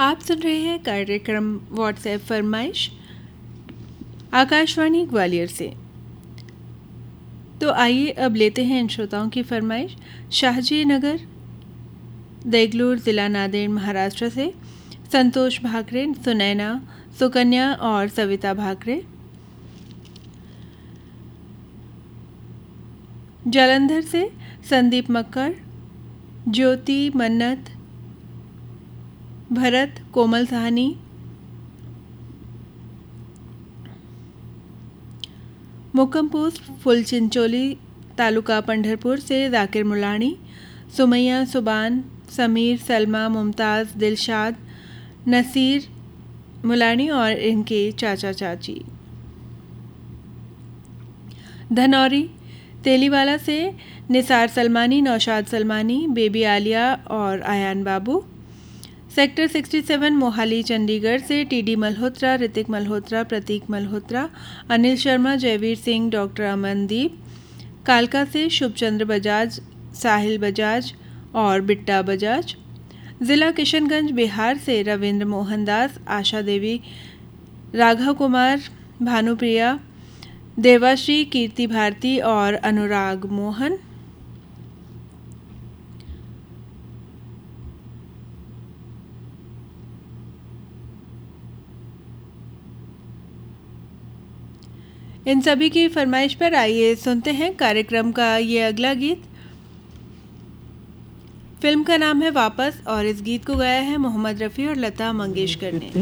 आप सुन रहे हैं कार्यक्रम व्हाट्सएप फरमाइश आकाशवाणी ग्वालियर से। तो आइए अब लेते हैं इन श्रोताओं की फरमाइश। शाहजी नगर देगलूर ज़िला नांदेड़ महाराष्ट्र से संतोष भाकरे, सुनैना, सुकन्या और सविता भाकरे। जालंधर से संदीप मक्कर, ज्योति, मन्नत, भरत, कोमल साहनी। मुक्कम पोस्ट फुलचिंचोली तालुका पंढरपुर से जाकिर मुलानी, सुमैया, सुबान, समीर, सलमा, मुमताज़, दिलशाद, नसीर मुलानी और इनके चाचा चाची। धनौरी तेलीवाला से निसार सलमानी, नौशाद सलमानी, बेबी आलिया और आयान बाबू। सेक्टर 67 मोहाली चंडीगढ़ से टीडी मल्होत्रा, ऋतिक मल्होत्रा, प्रतीक मल्होत्रा, अनिल शर्मा, जयवीर सिंह, डॉक्टर अमनदीप। कालका से शुभचंद्र बजाज, साहिल बजाज और बिट्टा बजाज। ज़िला किशनगंज बिहार से रविंद्र मोहन दास, आशा देवी, राघव कुमार, भानुप्रिया, देवाश्री, कीर्ति भारती और अनुराग मोहन। इन सभी की फरमाइश पर आइए सुनते हैं कार्यक्रम का ये अगला गीत। फिल्म का नाम है वापस और इस गीत को गाया है मोहम्मद रफ़ी और लता मंगेशकर ने।